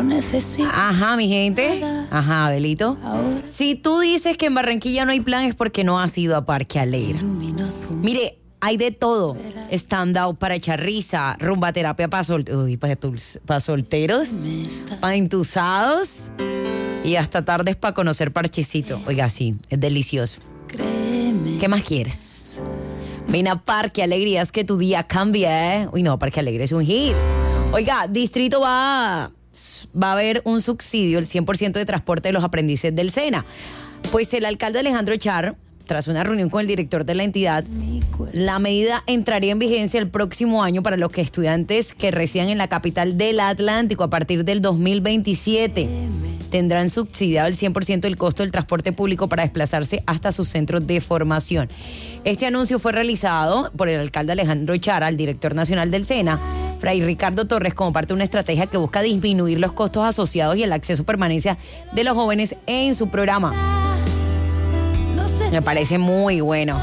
Ajá, mi gente. Ajá, Abelito. Si tú dices que en Barranquilla no hay plan es porque no has ido a Parque Alegra. Mire, hay de todo. Stand-up para echar risa, rumba terapia para solteros, para entusados y hasta tardes para conocer parchecito. Oiga, sí, es delicioso. ¿Qué más quieres? Ven a Parque Alegría, es que tu día cambia, ¿eh? Uy, no, Parque Alegre es un hit. Oiga, Distrito va a haber un subsidio, el 100% de transporte de los aprendices del SENA. Pues el alcalde Alejandro Char, tras una reunión con el director de la entidad, la medida entraría en vigencia el próximo año para los estudiantes que residan en la capital del Atlántico a partir del 2027. Tendrán subsidiado el 100% del costo del transporte público para desplazarse hasta sus centros de formación. Este anuncio fue realizado por el alcalde Alejandro Char, al director nacional del SENA, Fray Ricardo Torres, como parte de una estrategia que busca disminuir los costos asociados y el acceso permanencia de los jóvenes en su programa. Me parece muy bueno.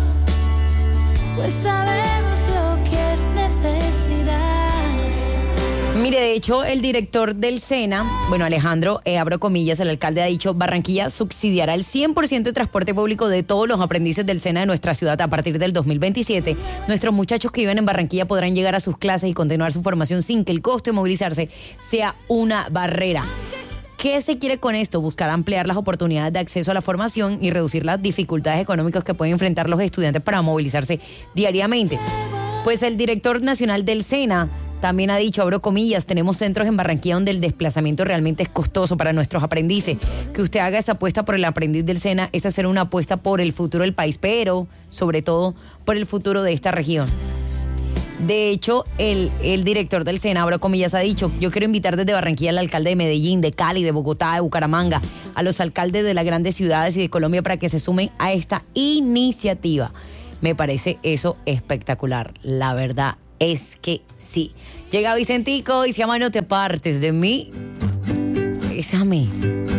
Pues sabemos lo que es necesidad. Mire, de hecho, el director del SENA, Alejandro, abro comillas, el alcalde ha dicho: Barranquilla subsidiará el 100% de transporte público de todos los aprendices del SENA de nuestra ciudad a partir del 2027. Nuestros muchachos que viven en Barranquilla podrán llegar a sus clases y continuar su formación sin que el costo de movilizarse sea una barrera. ¿Qué se quiere con esto? Buscar ampliar las oportunidades de acceso a la formación y reducir las dificultades económicas que pueden enfrentar los estudiantes para movilizarse diariamente. Pues el director nacional del SENA también ha dicho, abro comillas, tenemos centros en Barranquilla donde el desplazamiento realmente es costoso para nuestros aprendices. Que usted haga esa apuesta por el aprendiz del SENA es hacer una apuesta por el futuro del país, pero sobre todo por el futuro de esta región. De hecho, el director del SENA, abro comillas, ha dicho: yo quiero invitar desde Barranquilla al alcalde de Medellín, de Cali, de Bogotá, de Bucaramanga, a los alcaldes de las grandes ciudades y de Colombia para que se sumen a esta iniciativa. Me parece eso espectacular. La verdad es que sí. Llega Vicentico y se llama No te apartes de mí. Bésame.